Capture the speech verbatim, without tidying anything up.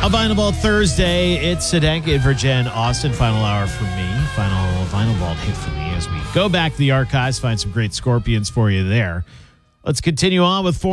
A Vinyl Vault Thursday. It's Sadanka for Jen Austin. Final hour for me. Final Vinyl Vault hit for me as we go back to the archives, find some great Scorpions for you there. Let's continue on with four.